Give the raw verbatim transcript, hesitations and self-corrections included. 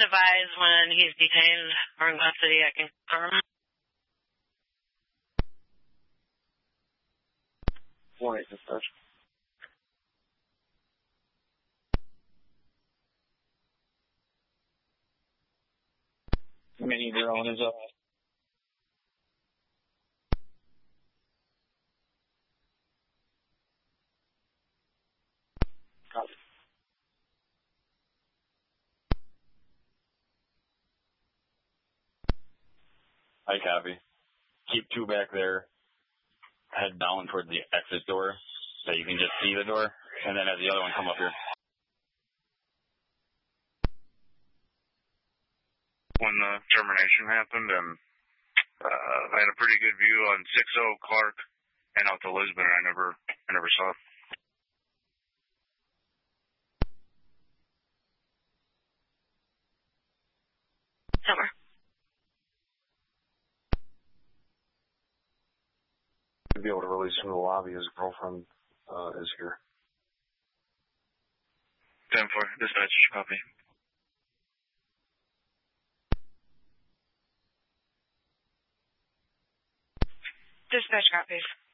advise when he's detained or in custody. I can confirm. Morning, dispatch. Mini drone is up. Copy. I copy. Keep two back there. Head down towards the exit door so you can just see the door, and then have the other one come up here. When the termination happened, and uh, I had a pretty good view on six oh Clark and out to Lisbon. I never, I never saw it. Over. To be able to release from the lobby. His girlfriend uh, is here. ten four, dispatch, copy. Dispatch copies.